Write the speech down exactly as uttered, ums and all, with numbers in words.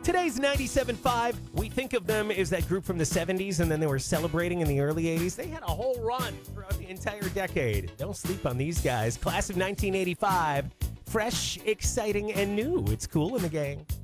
Today's ninety-seven point five, we think of them as that group from the seventies, and then they were celebrating in the early eighties. They had a whole run throughout the entire decade. Don't sleep on these guys. Class of nineteen eighty-five, fresh, exciting, and new. It's Kool and the Gang.